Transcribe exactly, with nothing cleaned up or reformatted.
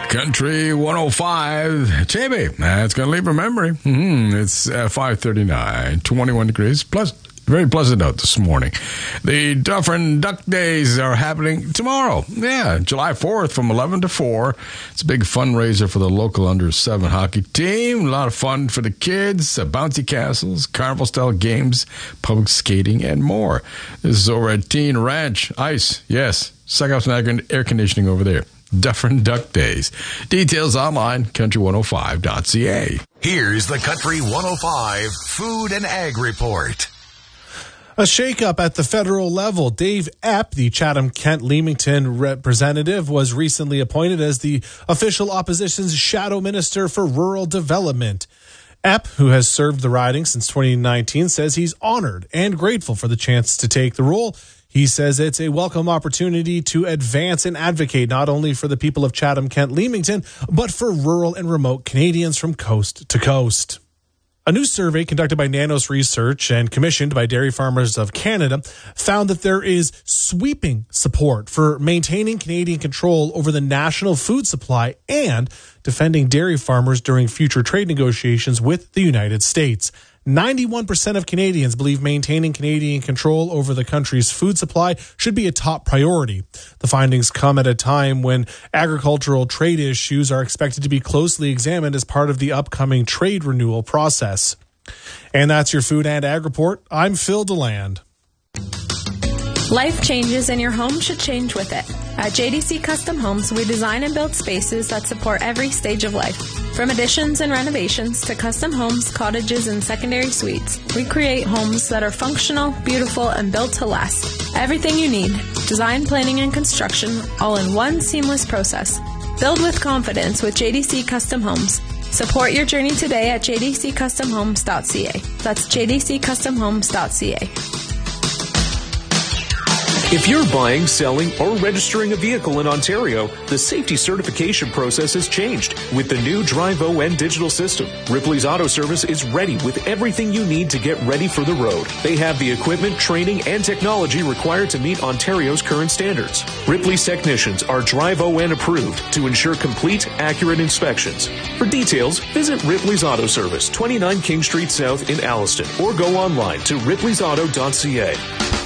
Country one oh five. J B, that's going to leave a memory. Mm-hmm. It's uh, five thirty-nine, twenty-one degrees, plus very pleasant out this morning. The Dufferin Duck Days are happening tomorrow. Yeah, July fourth from eleven to four. It's a big fundraiser for the local under seven hockey team. A lot of fun for the kids, uh, bouncy castles, carnival-style games, public skating, and more. This is over at Teen Ranch Ice. Yes, suck out some air conditioning over there. Dufferin Duck Days. Details online, country one oh five dot c a. Here's the Country one oh five Food and Ag Report. A shakeup at the federal level. Dave Epp, the Chatham-Kent-Leamington representative, was recently appointed as the official opposition's shadow minister for rural development. Epp, who has served the riding since twenty nineteen, says he's honored and grateful for the chance to take the role. He says it's a welcome opportunity to advance and advocate not only for the people of Chatham-Kent-Leamington, but for rural and remote Canadians from coast to coast. A new survey conducted by Nanos Research and commissioned by Dairy Farmers of Canada found that there is sweeping support for maintaining Canadian control over the national food supply and defending dairy farmers during future trade negotiations with the United States. ninety-one percent of Canadians believe maintaining Canadian control over the country's food supply should be a top priority. The findings come at a time when agricultural trade issues are expected to be closely examined as part of the upcoming trade renewal process. And that's your Food and Ag Report. I'm Phil DeLand. Life changes and your home should change with it. At J D C Custom Homes, we design and build spaces that support every stage of life. From additions and renovations to custom homes, cottages, and secondary suites, we create homes that are functional, beautiful, and built to last. Everything you need, design, planning, and construction, all in one seamless process. Build with confidence with J D C Custom Homes. Support your journey today at j d c custom homes dot c a. That's j d c custom homes dot c a. If you're buying, selling, or registering a vehicle in Ontario, the safety certification process has changed. With the new DriveON digital system, Ripley's Auto Service is ready with everything you need to get ready for the road. They have the equipment, training, and technology required to meet Ontario's current standards. Ripley's technicians are DriveON approved to ensure complete, accurate inspections. For details, visit Ripley's Auto Service, twenty-nine King Street South in Alliston, or go online to ripleys auto dot c a.